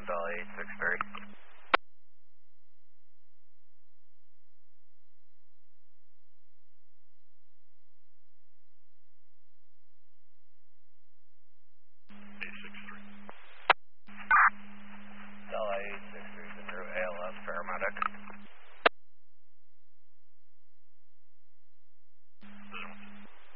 Delta 863. Delta 863 is en route ALS paramedic.